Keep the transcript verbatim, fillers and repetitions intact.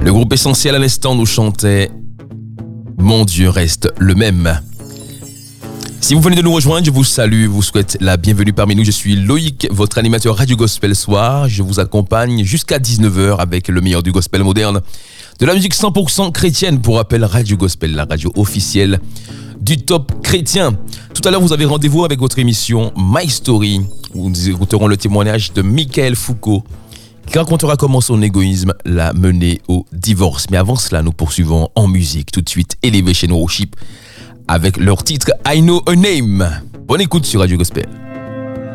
Le groupe Essentiel à l'instant nous chantait « Mon Dieu reste le même ». Si vous venez de nous rejoindre, je vous salue, vous souhaite la bienvenue parmi nous. Je suis Loïc, votre animateur Radio Gospel Soir. Je vous accompagne jusqu'à dix-neuf heures avec le meilleur du gospel moderne, de la musique cent pour cent chrétienne. Pour rappel, Radio Gospel, la radio officielle du top chrétien. Tout à l'heure, vous avez rendez-vous avec votre émission My Story, où nous écouterons le témoignage de Michael Foucault, qui racontera comment son égoïsme l'a mené au divorce. Mais avant cela, nous poursuivons en musique tout de suite Elevation Worship avec leur titre I Know a Name. Bonne écoute sur Radio Gospel.